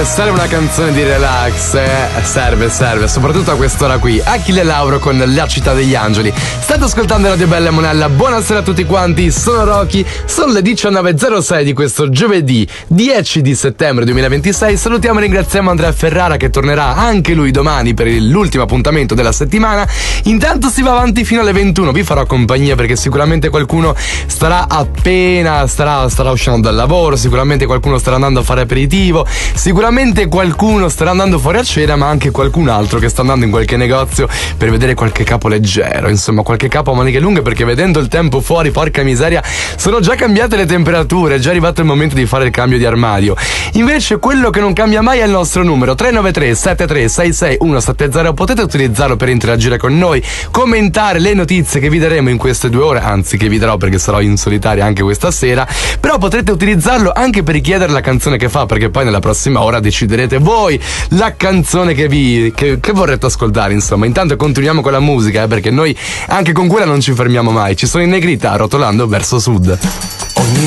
serve una canzone di relax, serve, soprattutto a quest'ora qui. Achille Lauro con La città degli angeli. State ascoltando Radio Bella e Monella, buonasera a tutti quanti, sono Rocky, sono le 19.06 di questo giovedì 10 di settembre 2026. Salutiamo e ringraziamo Andrea Ferrara che tornerà anche lui domani per l'ultimo appuntamento della settimana. Intanto si va avanti fino alle 21, vi farò compagnia perché sicuramente qualcuno starà uscendo dal lavoro, sicuramente qualcuno starà andando a fare aperitivo, sicuramente qualcuno starà andando fuori a cena, ma anche qualcun altro che sta andando in qualche negozio per vedere qualche capo leggero, insomma qualche capo a maniche lunghe, perché vedendo il tempo fuori, porca miseria, sono già cambiate le temperature, è già arrivato il momento di fare il cambio di armadio. Invece quello che non cambia mai è il nostro numero 393 7366 170, potete utilizzarlo per interagire con noi, commentare le notizie che vi daremo in queste 2 ore, anzi che vi darò perché sarò in solitaria anche questa sera, però potrete utilizzarlo anche per richiedere la canzone che fa, perché poi nella prossima ora deciderete voi la canzone che vorrete ascoltare. Insomma, intanto continuiamo con la musica, perché noi anche con quella non ci fermiamo mai. Ci sono in Negrita rotolando verso sud.